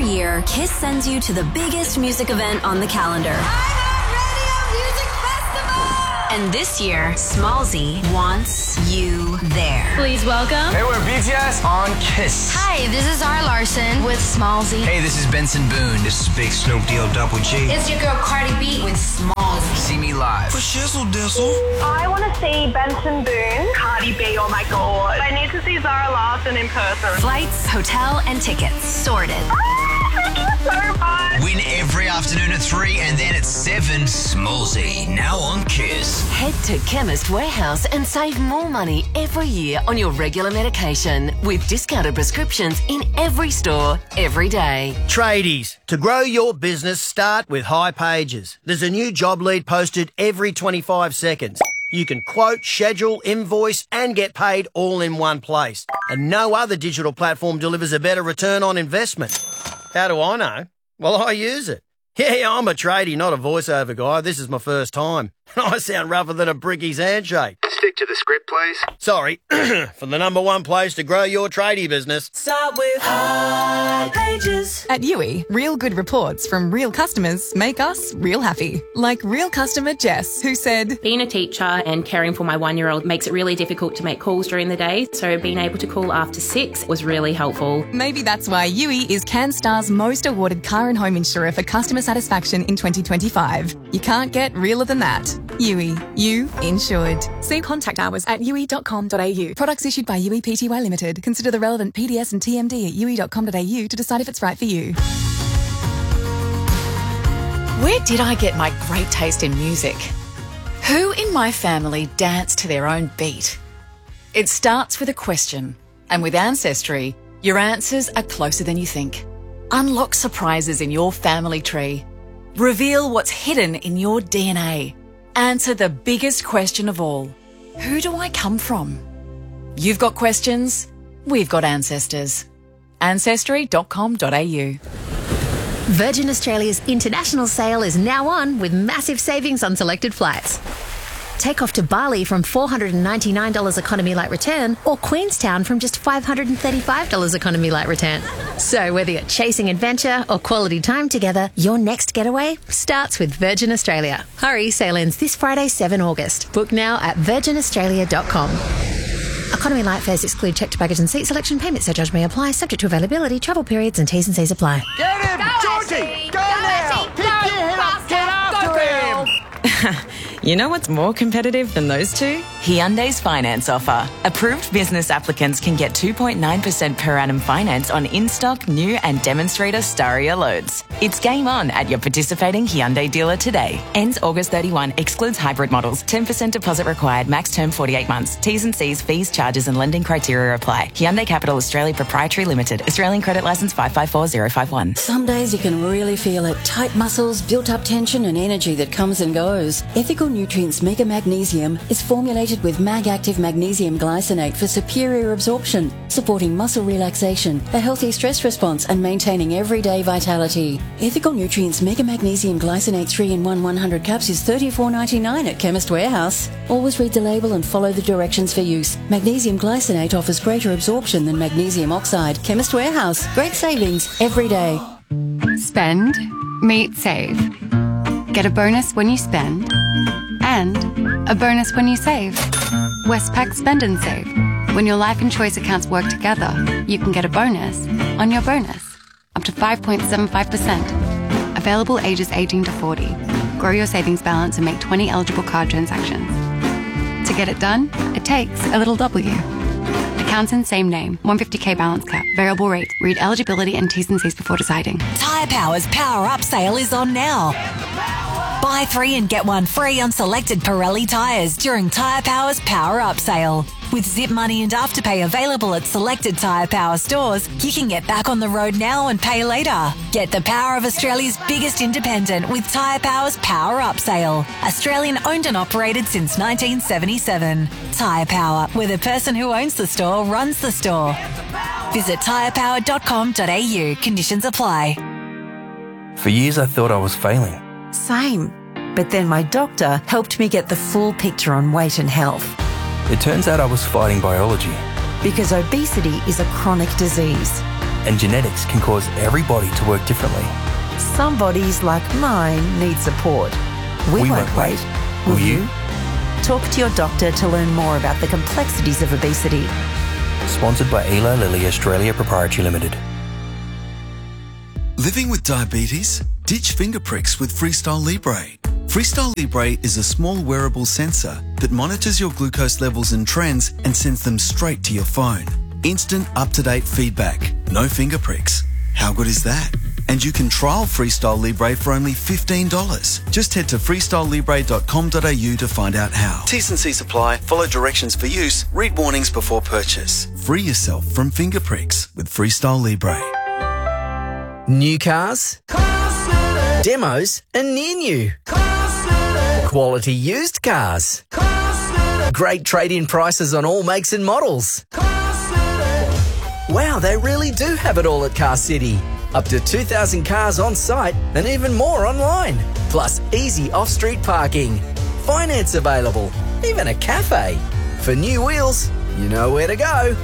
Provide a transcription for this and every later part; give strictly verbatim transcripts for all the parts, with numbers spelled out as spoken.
Every year, Kiss sends you to the biggest music event on the calendar. And this year, Smallzy wants you there. Please welcome. Hey, we're B T S on Kiss. Hi, this is Zara Larsson with Smallzy. Hey, this is Benson Boone. This is Big Snoop Deal Double G. It's your girl Cardi B with Smallzy. See me live. For shizzle dizzle. I want to see Benson Boone. Cardi B, oh my god. I need to see Zara Larsson in person. Flights, hotel, and tickets sorted. Thank you so much. Win every afternoon at three and then at seven. Smallzy, now on Kiss. Head to Chemist Warehouse and save more money every year on your regular medication with discounted prescriptions in every store, every day. Tradies, to grow your business, start with High Pages. There's a new job lead posted every twenty-five seconds. You can quote, schedule, invoice and get paid all in one place. And no other digital platform delivers a better return on investment. How do I know? Well, I use it. Yeah, I'm a tradie, not a voiceover guy. This is my first time. I sound rougher than a bricky's handshake. Stick to the script, please. Sorry, for the number one place to grow your tradie business. Start with High Pages. At U I, real good reports from real customers make us real happy. Like real customer Jess, who said, being a teacher and caring for my one-year-old makes it really difficult to make calls during the day, so being able to call after six was really helpful. Maybe that's why U I is CanStar's most awarded car and home insurer for customer satisfaction in twenty twenty-five. You can't get realer than that. U I, you insured. See contact hours at u i dot com dot a u. Products issued by U I Pty Limited. Consider the relevant P D S and T M D at u i dot com dot a u to decide if it's right for you. Where did I get my great taste in music? Who in my family danced to their own beat? It starts with a question, and with Ancestry, your answers are closer than you think. Unlock surprises in your family tree. Reveal what's hidden in your D N A. Answer the biggest question of all. Who do I come from? You've got questions, we've got ancestors. ancestry dot com dot a u. Virgin Australia's international sale is now on with massive savings on selected flights. Take off to Bali from four hundred ninety-nine dollars economy light return or Queenstown from just five hundred thirty-five dollars economy light return. So whether you're chasing adventure or quality time together, your next getaway starts with Virgin Australia. Hurry, sale ends this Friday, seventh of August. Book now at virgin australia dot com. Economy light fares exclude checked baggage and seat selection. Payment surcharge may apply, subject to availability, travel periods and T's and C's apply. Get him! Go, Georgie! Go, go now! Pick your head up! Get after him! You know what's more competitive than those two? Hyundai's finance offer. Approved business applicants can get two point nine percent per annum finance on in-stock, new and demonstrator Staria loads. It's game on at your participating Hyundai dealer today. Ends August thirty-first, excludes hybrid models. ten percent deposit required, max term forty-eight months. T's and C's, fees, charges and lending criteria apply. Hyundai Capital Australia Proprietary Limited. Australian credit licence five five four zero five one. Some days you can really feel it. Tight muscles, built-up tension and energy that comes and goes. Ethical Nutrients Mega Magnesium is formulated with Mag-Active Magnesium Glycinate for superior absorption, supporting muscle relaxation, a healthy stress response and maintaining everyday vitality. Ethical Nutrients Mega Magnesium Glycinate three in one one hundred caps is thirty-four ninety-nine at Chemist Warehouse. Always read the label and follow the directions for use. Magnesium Glycinate offers greater absorption than magnesium oxide. Chemist Warehouse. Great savings every day. Spend, meet, save. Get a bonus when you spend and a bonus when you save. Westpac Spend and Save. When your life and choice accounts work together, you can get a bonus on your bonus. Up to five point seven five percent. Available ages eighteen to forty. Grow your savings balance and make twenty eligible card transactions. To get it done, it takes a little W. Accounts in same name. one hundred fifty k balance cap. Variable rate. Read eligibility and T's and C's before deciding. Tyre Power's Power Up sale is on now. Buy three and get one free on selected Pirelli tyres during Tyre Power's Power Up sale. With Zip Money and Afterpay available at selected Tyre Power stores, you can get back on the road now and pay later. Get the power of Australia's biggest independent with Tyre Power's Power Up sale. Australian owned and operated since nineteen seventy-seven. Tyre Power, where the person who owns the store runs the store. Visit tyre power dot com dot a u. Conditions apply. For years I thought I was failing. Same. But then my doctor helped me get the full picture on weight and health. It turns out I was fighting biology. Because obesity is a chronic disease. and genetics can cause every body to work differently. Some bodies, like mine, need support. We, We won't, won't wait. wait. Will Will you? you? Talk to your doctor to learn more about the complexities of obesity. Sponsored by Eli Lilly Australia Proprietary Limited. Living with diabetes? Ditch finger pricks with Freestyle Libre. Freestyle Libre is a small wearable sensor that monitors your glucose levels and trends and sends them straight to your phone. Instant up-to-date feedback. No finger pricks. How good is that? And you can trial Freestyle Libre for only fifteen dollars. Just head to freestyle libre dot com dot a u to find out how. T's and C's apply. Follow directions for use. Read warnings before purchase. Free yourself from finger pricks with Freestyle Libre. New cars, demos and near new, quality used cars, great trade-in prices on all makes and models. Wow, they really do have it all at Car City. Up to two thousand cars on site and even more online. Plus easy off-street parking, finance available, even a cafe. For new wheels, you know where to go.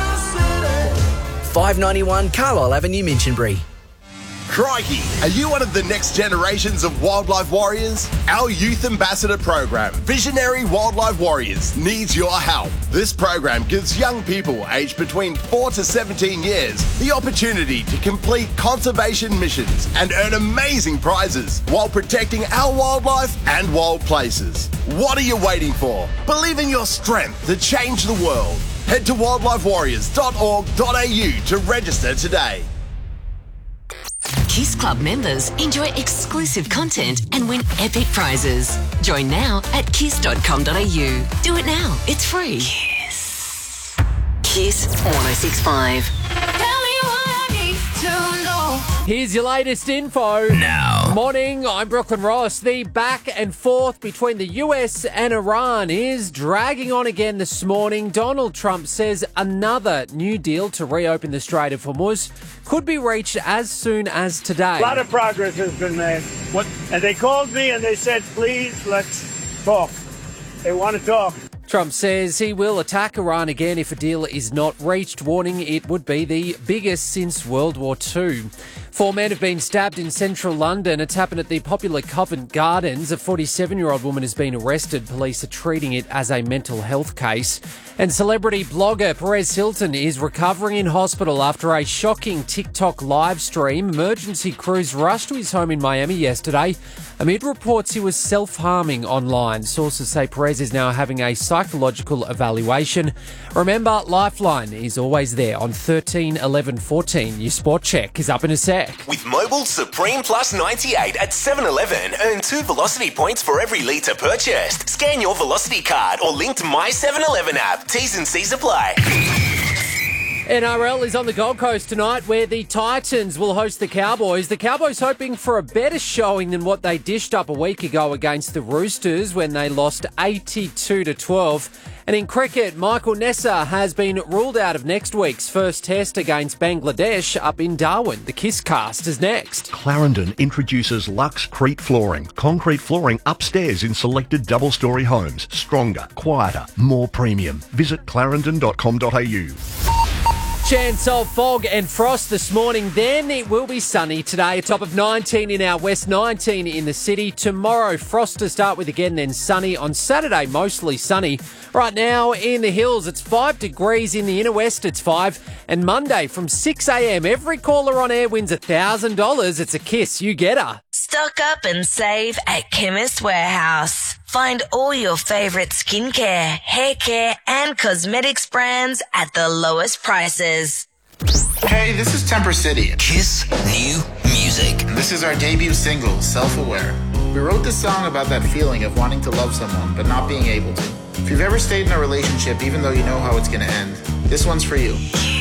five ninety-one Carlisle Avenue, Minchinbury. Crikey, are you one of the next generations of wildlife warriors? Our Youth Ambassador program, Visionary Wildlife Warriors, needs your help. This program gives young people aged between four to seventeen years the opportunity to complete conservation missions and earn amazing prizes while protecting our wildlife and wild places. What are you waiting for? Believe in your strength to change the world. Head to wildlife warriors dot org dot a u to register today. Kiss Club members enjoy exclusive content and win epic prizes. Join now at kiss dot com dot a u. Do it now. It's free. Kiss. Kiss one oh six point five. Here's your latest info. Now. Morning, I'm Brooklyn Ross. The back and forth between the U S and Iran is dragging on again this morning. Donald Trump says another new deal to reopen the Strait of Hormuz could be reached as soon as today. A lot of progress has been made. What? And they called me and they said, please, let's talk. They want to talk. Trump says he will attack Iran again if a deal is not reached, warning it would be the biggest since World War Two. Four men have been stabbed in central London. It's happened at the popular Covent Gardens. A forty-seven-year-old woman has been arrested. Police are treating it as a mental health case. And celebrity blogger Perez Hilton is recovering in hospital after a shocking TikTok live stream. Emergency crews rushed to his home in Miami yesterday amid reports he was self-harming online. Sources say Perez is now having a psychological evaluation. Remember, Lifeline is always there on thirteen eleven fourteen. Your sport check is up in a sec. With Mobile Supreme Plus ninety-eight at seven eleven, earn two Velocity points for every litre purchased. Scan your Velocity card or link to My seven eleven app. T's and C's apply. N R L is on the Gold Coast tonight where the Titans will host the Cowboys. The Cowboys hoping for a better showing than what they dished up a week ago against the Roosters when they lost eighty-two to twelve. And in cricket, Michael Nessa has been ruled out of next week's first test against Bangladesh up in Darwin. The Kiss Cast is next. Clarendon introduces Lux Crete flooring. Concrete flooring upstairs in selected double-storey homes. Stronger, quieter, more premium. Visit clarendon dot com dot a u. Chance of fog and frost this morning. Then it will be sunny today. A top of nineteen in our west, nineteen in the city. Tomorrow, frost to start with again, then sunny. On Saturday, mostly sunny. Right now in the hills, it's five degrees. In the inner west, it's five. And Monday from six a.m, every caller on air wins one thousand dollars. It's a Kiss. You get her. Stock up and save at Chemist Warehouse. Find all your favourite skincare, hair care and cosmetics brands at the lowest prices. Hey, this is Temper City. Kiss New Music. This is our debut single, Self-Aware. We wrote this song about that feeling of wanting to love someone but not being able to. If you've ever stayed in a relationship even though you know how it's going to end, this one's for you.